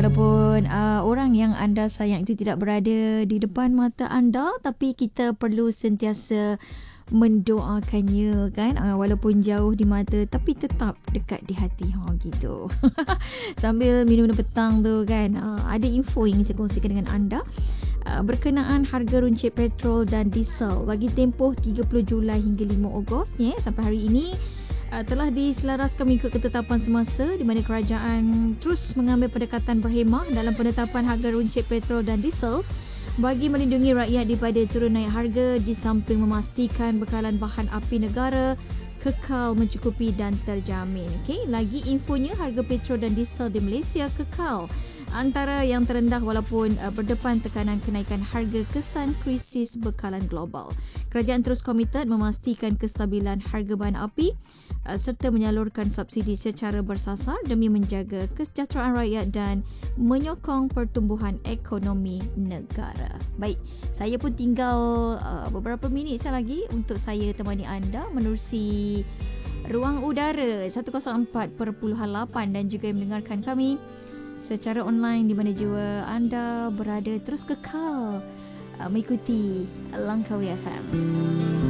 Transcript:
walaupun orang yang anda sayang itu tidak berada di depan mata anda, tapi kita perlu sentiasa mendoakannya kan, walaupun jauh di mata tapi tetap dekat di hati gitu. Sambil minum petang tu kan, ada info yang saya kongsikan dengan anda berkenaan harga runcit petrol dan diesel bagi tempoh 30 Julai hingga 5 Ogos sampai hari ini. Telah diselaraskan mengikut ketetapan semasa di mana kerajaan terus mengambil pendekatan berhemah dalam penetapan harga runcit petrol dan diesel bagi melindungi rakyat daripada turun naik harga, di samping memastikan bekalan bahan api negara kekal mencukupi dan terjamin. Lagi infonya, harga petrol dan diesel di Malaysia kekal antara yang terendah walaupun berdepan tekanan kenaikan harga kesan krisis bekalan global. Kerajaan terus komited memastikan kestabilan harga bahan api serta menyalurkan subsidi secara bersasar demi menjaga kesejahteraan rakyat dan menyokong pertumbuhan ekonomi negara. Baik, saya pun tinggal beberapa minit lagi untuk saya temani anda menerusi ruang udara 104.8 dan juga mendengarkan kami secara online di mana jua anda berada. Terus kekal mengikuti Langkawi FM.